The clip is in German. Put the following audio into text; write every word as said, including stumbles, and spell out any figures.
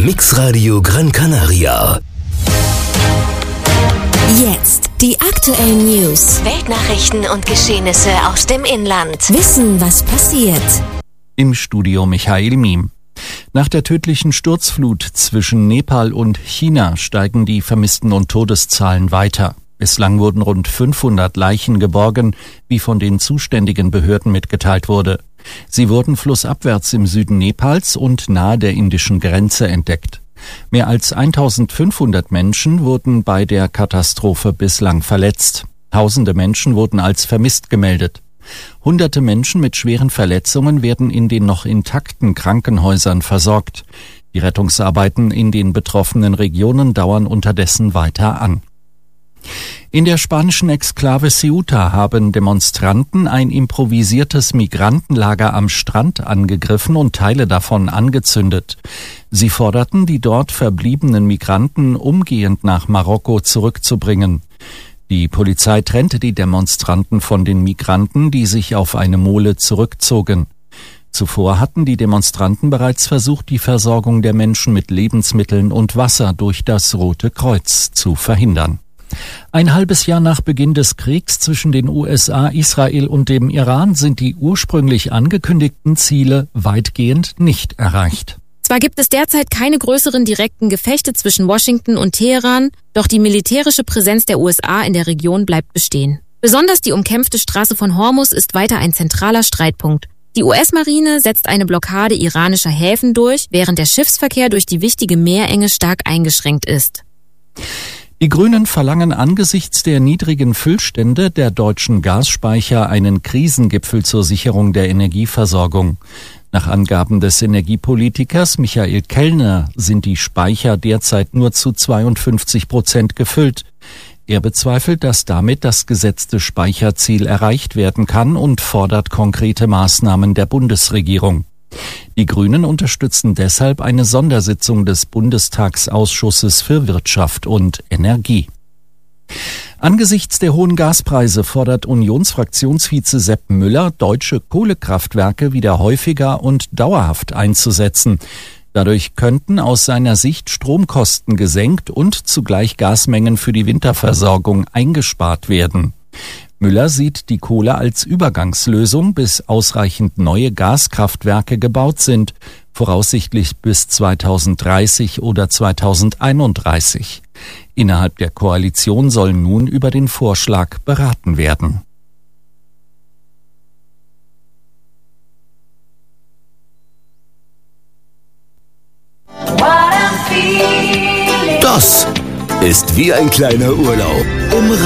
Mixradio Gran Canaria. Jetzt die aktuellen News, Weltnachrichten und Geschehnisse aus dem Inland. Wissen, was passiert. Im Studio Michael Miem. Nach der tödlichen Sturzflut zwischen Nepal und China steigen die Vermissten- und Todeszahlen weiter. Bislang wurden rund fünfhundert Leichen geborgen, wie von den zuständigen Behörden mitgeteilt wurde. Sie wurden flussabwärts im Süden Nepals und nahe der indischen Grenze entdeckt. Mehr als eintausendfünfhundert Menschen wurden bei der Katastrophe bislang verletzt. Tausende Menschen wurden als vermisst gemeldet. Hunderte Menschen mit schweren Verletzungen werden in den noch intakten Krankenhäusern versorgt. Die Rettungsarbeiten in den betroffenen Regionen dauern unterdessen weiter an. In der spanischen Exklave Ceuta haben Demonstranten ein improvisiertes Migrantenlager am Strand angegriffen und Teile davon angezündet. Sie forderten, die dort verbliebenen Migranten umgehend nach Marokko zurückzubringen. Die Polizei trennte die Demonstranten von den Migranten, die sich auf eine Mole zurückzogen. Zuvor hatten die Demonstranten bereits versucht, die Versorgung der Menschen mit Lebensmitteln und Wasser durch das Rote Kreuz zu verhindern. Ein halbes Jahr nach Beginn des Kriegs zwischen den U S A, Israel und dem Iran sind die ursprünglich angekündigten Ziele weitgehend nicht erreicht. Zwar gibt es derzeit keine größeren direkten Gefechte zwischen Washington und Teheran, doch die militärische Präsenz der U S A in der Region bleibt bestehen. Besonders die umkämpfte Straße von Hormuz ist weiter ein zentraler Streitpunkt. Die U S-Marine setzt eine Blockade iranischer Häfen durch, während der Schiffsverkehr durch die wichtige Meerenge stark eingeschränkt ist. Die Grünen verlangen angesichts der niedrigen Füllstände der deutschen Gasspeicher einen Krisengipfel zur Sicherung der Energieversorgung. Nach Angaben des Energiepolitikers Michael Kellner sind die Speicher derzeit nur zu zweiundfünfzig Prozent gefüllt. Er bezweifelt, dass damit das gesetzte Speicherziel erreicht werden kann und fordert konkrete Maßnahmen der Bundesregierung. Die Grünen unterstützen deshalb eine Sondersitzung des Bundestagsausschusses für Wirtschaft und Energie. Angesichts der hohen Gaspreise fordert Unionsfraktionsvize Sepp Müller, deutsche Kohlekraftwerke wieder häufiger und dauerhaft einzusetzen. Dadurch könnten aus seiner Sicht Stromkosten gesenkt und zugleich Gasmengen für die Winterversorgung eingespart werden. Müller sieht die Kohle als Übergangslösung, bis ausreichend neue Gaskraftwerke gebaut sind, voraussichtlich bis zweitausenddreißig oder zweitausendeinunddreißig. Innerhalb der Koalition soll nun über den Vorschlag beraten werden. Das ist wie ein kleiner Urlaub im